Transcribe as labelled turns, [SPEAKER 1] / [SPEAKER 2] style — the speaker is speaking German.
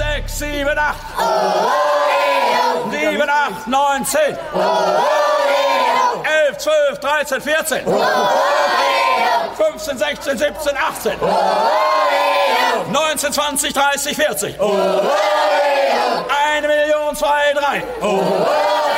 [SPEAKER 1] 6, 7, 8. 7, 8, 9, 10. 11, 12, 13, 14. 15, 16, 17, 18. 19, 20, 30, 40. 1 Million, 2, 3.